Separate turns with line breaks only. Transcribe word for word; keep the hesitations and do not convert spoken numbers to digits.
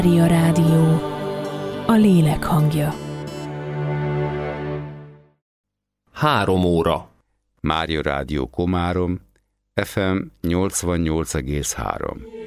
Mária Rádió, a lélek hangja.
Három óra.
Mária Rádió Komárom, ef em nyolcvannyolc egész három.